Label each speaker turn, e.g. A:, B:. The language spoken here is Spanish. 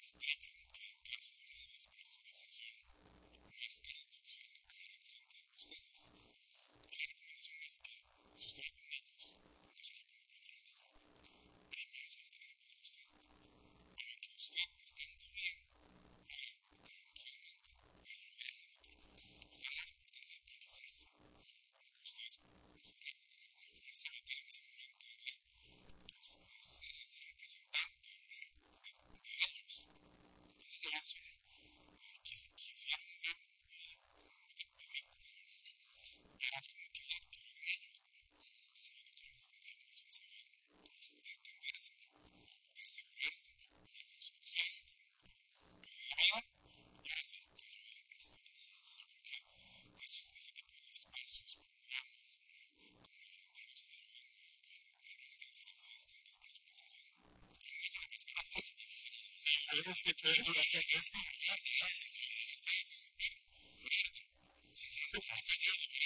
A: explican que en caso de una despresurización no está la toxina nuclear enfrente de ustedes. Y la recomendación es que si usted va con niños, no se la ponga primero al niño, primero se la tiene que poner usted, para que usted estando bien pueda tranquilamente ayudar al otro. Usted la importancia de priorizarse, porque usted es la fuerza vital en ese momento, ¿verdad? Es el representante, ¿verdad? De ellos. Entonces eso quisiera un ver de película, ¿verdad? Es como que lo hagan ellos, ¿verdad? Se ven con la responsabilidad de atenderse, de asegurarse de su salud, que le ayuda y ahora sí, que ayude al resto. Entonces yo creo que ese tipo de espacios, programas, ¿verdad? Como el de bomberos ayudan a realizar esta despresurización. Y eso es lo que se va a hacer. Sí, algo estoy durante esto. Sí, sí, sí, sí,